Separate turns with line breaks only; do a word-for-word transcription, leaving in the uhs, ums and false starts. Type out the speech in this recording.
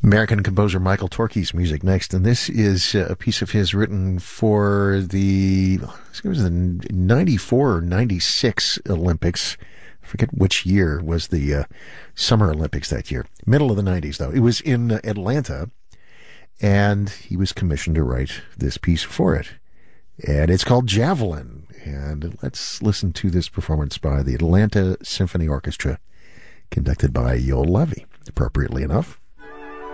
American composer Michael Torke's music next, and this is a piece of his written for the, I think it was the ninety-four or ninety-six Olympics. I forget which year was the uh, Summer Olympics that year. Middle of the nineties, though. It was in Atlanta, and he was commissioned to write this piece for it. And it's called Javelin. And let's listen to this performance by the Atlanta Symphony Orchestra, conducted by Yoel Levy, appropriately enough.